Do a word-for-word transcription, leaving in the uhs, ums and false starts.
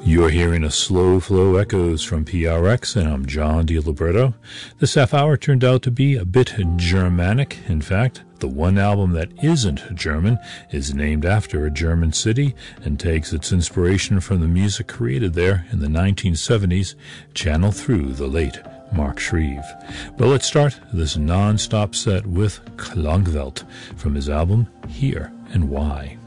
You're hearing a Slow Flow Echoes from P R X, and I'm John DiLiberto. This half hour turned out to be a bit Germanic. In fact, the one album that isn't German is named after a German city and takes its inspiration from the music created there in the nineteen seventies, channeled through the late Mark Shreve. But let's start this non-stop set with Klangwelt from his album Here and Why.